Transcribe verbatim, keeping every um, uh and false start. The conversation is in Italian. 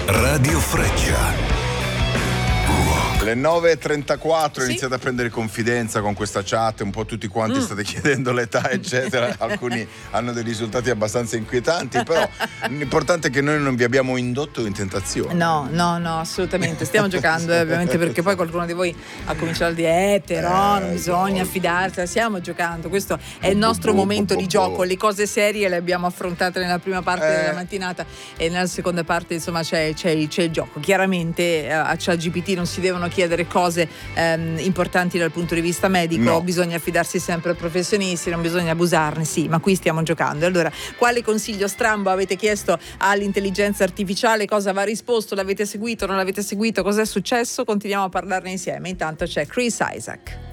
Radio Freccia. Le nove e trentaquattro, Sì? iniziate a prendere confidenza con questa chat, un po' tutti quanti Mm. state chiedendo l'età eccetera, alcuni hanno dei risultati abbastanza inquietanti, però l'importante è che noi non vi abbiamo indotto in tentazione. No, no, no, assolutamente. Stiamo giocando, eh, ovviamente, perché poi qualcuno di voi ha cominciato a dire eh, però non Eh, bisogna no. fidarsi. Stiamo giocando, questo è il nostro Bu, bu, momento bu, di bu, gioco. bu. Le cose serie le abbiamo affrontate nella prima parte Eh. della mattinata e nella seconda parte, insomma, c'è, c'è, c'è il gioco. Chiaramente eh, a ChatGPT non si devono chiedere cose ehm, importanti dal punto di vista medico, No. bisogna fidarsi sempre ai professionisti, non bisogna abusarne, sì, ma qui stiamo giocando. Allora, quale consiglio strambo avete chiesto all'intelligenza artificiale? Cosa va risposto? L'avete seguito? Non l'avete seguito? Cos'è successo? Continuiamo a parlarne insieme. Intanto c'è Chris Isaak.